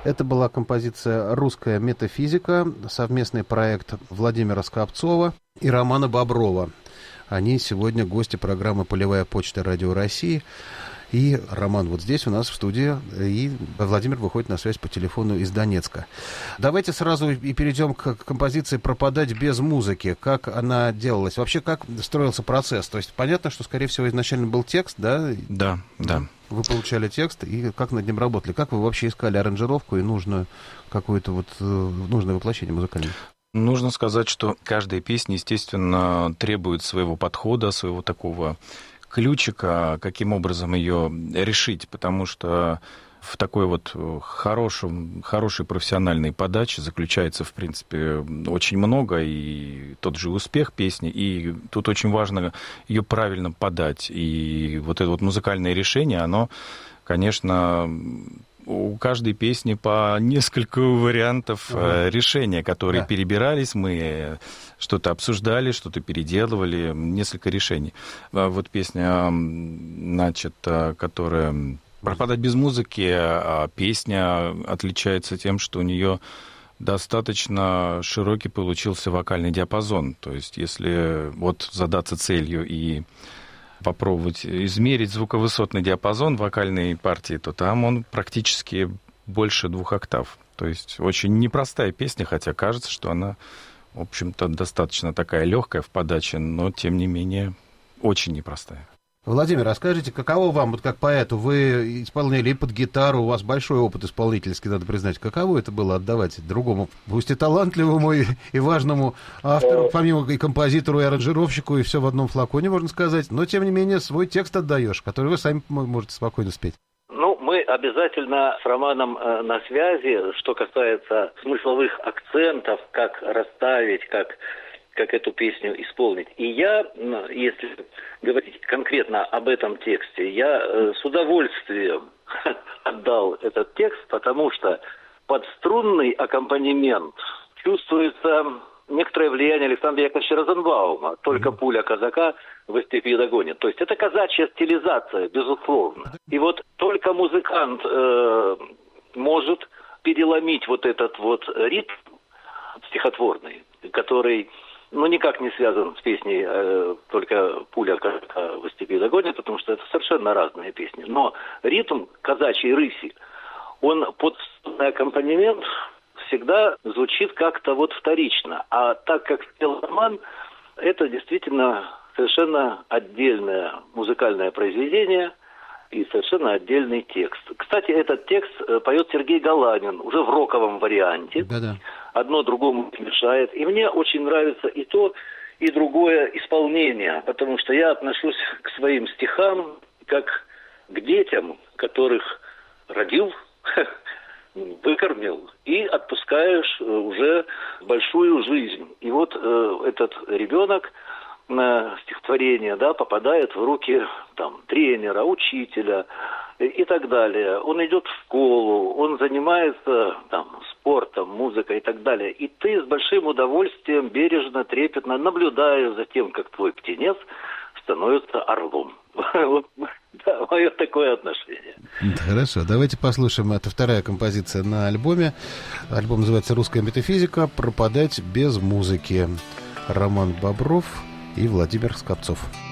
Это была композиция «Русская метафизика», совместный проект Владимира Скопцова и Романа Боброва. Они сегодня гости программы «Полевая почта» Радио России. И Роман вот здесь у нас в студии, и Владимир выходит на связь по телефону из Донецка. Давайте сразу и перейдем к композиции «Пропадать без музыки». Как она делалась? Вообще, как строился процесс? То есть понятно, что, скорее всего, изначально был текст, да? Да. Вы получали текст, и как над ним работали? Как вы вообще искали аранжировку и нужное воплощение музыкальное? Нужно сказать, что каждая песня, естественно, требует своего подхода, своего такого ключика, каким образом ее решить, потому что в такой вот хорошей профессиональной подаче заключается, в принципе, очень много, и тот же успех песни, и тут очень важно ее правильно подать. И вот это вот музыкальное решение, оно, конечно, у каждой песни по несколько вариантов решения, которые перебирались, мы что-то обсуждали, что-то переделывали, несколько решений. Вот песня, значит, которая «Пропадать без музыки», песня отличается тем, что у нее достаточно широкий получился вокальный диапазон. То есть если вот задаться целью и попробовать измерить звуковысотный диапазон вокальной партии, то там он практически больше 2 октав. То есть очень непростая песня, хотя кажется, что она, в общем-то, достаточно такая легкая в подаче, но, тем не менее, очень непростая. Владимир, расскажите, каково вам, вот как поэту, вы исполняли и под гитару, у вас большой опыт исполнительский, надо признать, каково это было отдавать другому, пусть и талантливому, и важному автору, помимо и композитору, и аранжировщику, и все в одном флаконе, можно сказать, но, тем не менее, свой текст отдаешь, который вы сами можете спокойно спеть. Ну, мы обязательно с Романом на связи, что касается смысловых акцентов, как расставить, как эту песню исполнить. И я, если говорить конкретно об этом тексте, я с удовольствием отдал этот текст, потому что под струнный аккомпанемент чувствуется некоторое влияние Александра Яковлевича Розенбаума. «Только пуля казака в степи догонит». То есть это казачья стилизация, безусловно. И вот только музыкант может переломить вот этот вот ритм стихотворный, который никак не связан с песней «Только пуля казака в степи догонит», потому что это совершенно разные песни. Но ритм казачьей рыси, он под аккомпанемент всегда звучит как-то вот вторично. А так как спел Роман, это действительно совершенно отдельное музыкальное произведение и совершенно отдельный текст. Кстати, этот текст поет Сергей Галанин уже в роковом варианте. Да-да. Одно другому не мешает. И мне очень нравится и то, и другое исполнение, потому что я отношусь к своим стихам как к детям, которых родил, выкормил и отпускаешь уже большую жизнь. И вот этот ребенок на стихотворение, попадает в руки тренера, учителя и так далее. Он идет в школу, он занимается спортом, музыкой и так далее. И ты с большим удовольствием, бережно, трепетно наблюдаешь за тем, как твой птенец становится орлом. Вот, мое такое отношение. Хорошо, давайте послушаем. Это вторая композиция на альбоме. Альбом называется «Русская метафизика. Пропадать без музыки». Роман Бобров и Владимир Скопцов.